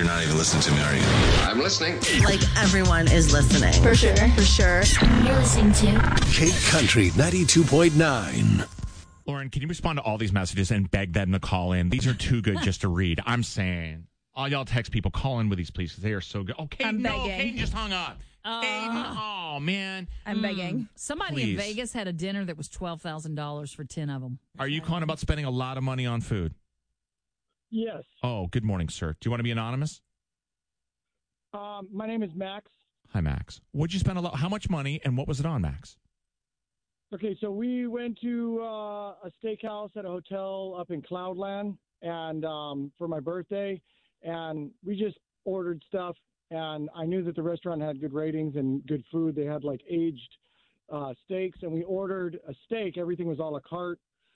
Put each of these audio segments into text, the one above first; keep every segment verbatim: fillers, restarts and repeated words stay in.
you're not even listening to me, are you? I'm listening. Like everyone is listening. For sure. For sure. You're listening to Cape Country ninety-two point nine. Lauren, can you respond to all these messages and beg them to call in? These are too good just to read. I'm saying. All y'all text people, call in with these, please, because they are so good. Oh, Caden, I'm no, begging. Caden just hung up. Uh, Caden, oh, man. I'm begging. Somebody Please. in Vegas had a dinner that was twelve thousand dollars for ten of them. Are you calling about spending a lot of money on food? Yes. Oh, good morning, sir. Do you want to be anonymous? Um, my name is Max. Hi, Max. What'd you spend a lot? How much money, and what was it on, Max? Okay, so we went to uh, a steakhouse at a hotel up in Cloudland, and um, for my birthday, and we just ordered stuff. And I knew that the restaurant had good ratings and good food. They had like aged uh, steaks, and we ordered a steak. Everything was a la carte,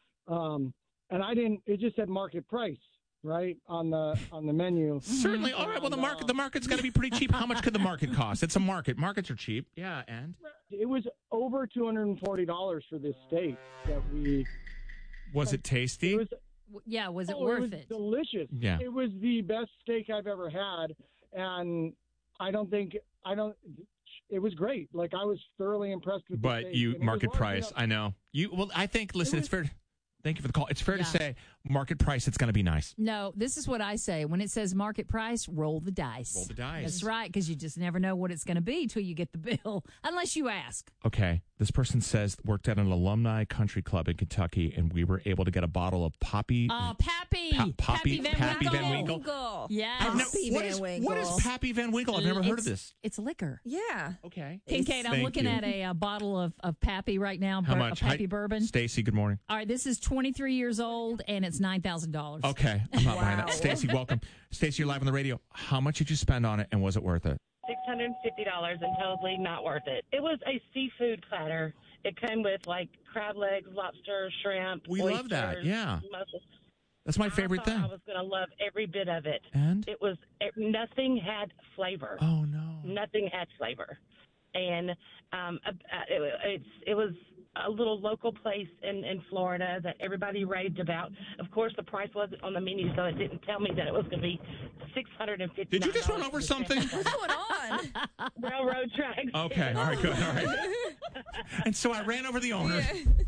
um, and I didn't. It just said market price, right, on the on the menu. Certainly. All right. Well, the market the market's got to be pretty cheap. How much could the market cost? It's a market. Markets are cheap. Yeah, and It was over two hundred and forty dollars for this steak that we. was it tasty? It was. W- Yeah, was it Oh, worth was it? delicious. Yeah. It was the best steak I've ever had, and I don't think I don't. It was great. Like I was thoroughly impressed with. the But steak, you and it was market large price. enough- I know you. Well, I think. Listen, was- it's fair. Thank you for the call. It's fair Yeah. to say market price. It's going to be nice. No, this is what I say. When it says market price, roll the dice. Roll the dice. That's right, because you just never know what it's going to be till you get the bill, unless you ask. Okay. This person says worked at an alumni country club in Kentucky, and we were able to get a bottle of Poppy. Oh, Pappy. Pa- Poppy- Van Pappy Winkle. Van Winkle? Yes. I've never- Pappy what Van is- Winkle. what is Pappy Van Winkle? I've never heard of It's- this. It's liquor. Yeah. Okay. Kincaid, I'm Thank looking you. at a, uh bottle of, of Pappy right now. How bur- much? A Pappy Hi- bourbon. Stacy, good morning. All right, this is twenty-three years old, and it's nine thousand dollars. Okay. I'm not buying Wow. that. Stacy, welcome. Stacy, you're live on the radio. How much did you spend on it, and was it worth it? six hundred fifty dollars and totally not worth it. It was a seafood platter. It came with like crab legs, lobster, shrimp. We love that, oysters, yeah. mussels. That's my I favorite thought thing. I was going to love every bit of it. And? It was it, nothing had flavor. Oh, no. Nothing had flavor, and um, uh, it, it's it was a little local place in, in Florida that everybody raved about. Of course, the price wasn't on the menu, so it didn't tell me that it was going to be six hundred and fifty. Did you just run over something? What's going on? Railroad tracks. Okay. All right, good. All right. And so I ran over the owner.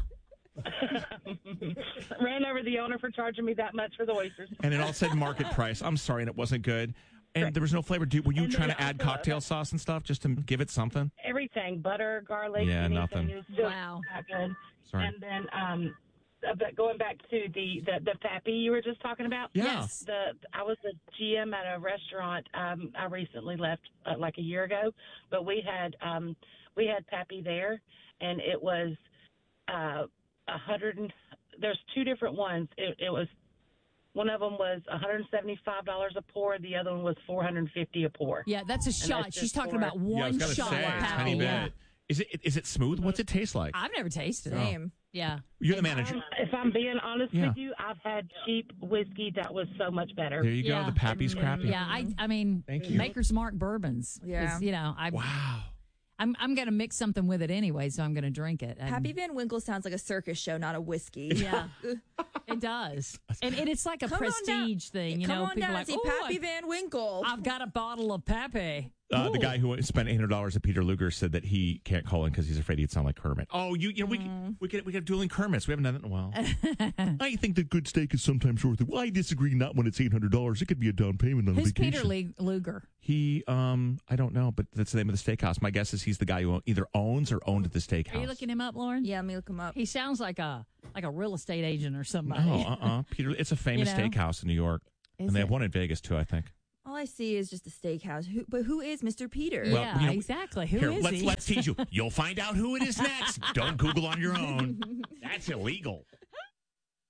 Ran over the owner for charging me that much for the oysters. And it all said market price. I'm sorry, and it wasn't good. And there was no flavor. Dude, were you And trying then to add also- cocktail sauce and stuff just to give it something? Everything, butter, garlic. Yeah, anything. nothing. It was still Wow. not good. Sorry. And then, um, uh, but going back to the, the, the Pappy you were just talking about. Yeah. Yes. The I was a G M at a restaurant. Um, I recently left uh, like a year ago, but we had um, we had Pappy there, and it was uh, a hundred. And, there's two different ones. It, it was one of them was one hundred seventy-five dollars a pour. The other one was four hundred fifty a pour. Yeah, that's a shot. that's She's just talking for- about Yeah, I one was gonna shot say, of a Pappy. tiny Yeah. bit. Is it is it smooth? What's it taste like? I've never tasted it. Same. Yeah. You're the manager. Um, if I'm being honest Yeah. with you, I've had cheap whiskey that was so much better. There you go. Yeah. The Pappy's crappy. Yeah, I I mean, Thank you. Maker's Mark bourbons. Yeah. is, you know, I Wow. I'm I'm gonna mix something with it anyway, so I'm gonna drink it. And- Pappy Van Winkle sounds like a circus show, not a whiskey. Yeah, it does, and, and it's like a Come on down. prestige thing. You Come know, on people down are and like, see "Oh, Pappy I- Van Winkle. I've got a bottle of Pappy. Uh, the Ooh. guy who spent eight hundred dollars at Peter Luger said that he can't call in because he's afraid he'd sound like Kermit. Oh, you, you know, we Mm. we get we got dueling Kermits. We haven't done it in a while. I think that good steak is sometimes worth it. Well, I disagree. Not when it's eight hundred dollars. It could be a down payment on a Who's vacation. Peter Lee- Luger? He, um, I don't know, but that's the name of the steakhouse. My guess is he's the guy who either owns or owned the steakhouse. Are you looking him up, Lauren? yeah, let me look him up. He sounds like a like a real estate agent or somebody. No, uh, uh Peter. It's a famous You know? steakhouse in New York, Is and they it? have one in Vegas too. I think. All I see is just a steakhouse. Who, but who is Mister Peter? Well, Yeah, you know, exactly. Who Here, is let's he? let's tease you. You'll find out who it is next. Don't Google on your own. That's illegal.